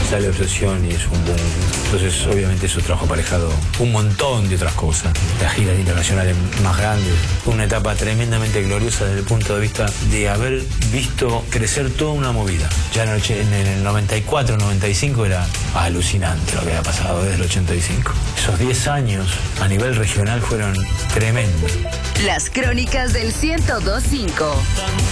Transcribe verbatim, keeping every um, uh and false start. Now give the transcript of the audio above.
sale Obsesión y es un boom. Entonces, obviamente, eso trajo aparejado un montón de otras cosas. Las giras internacionales más grandes. Fue una etapa tremendamente gloriosa desde el punto de vista de haber visto crecer toda una movida. Ya en el, en el noventa y cuatro, noventa y cinco era alucinante lo que había pasado desde el ochenta y cinco. Esos diez años a nivel regional fueron tremendos. Las crónicas del ciento dos punto cinco.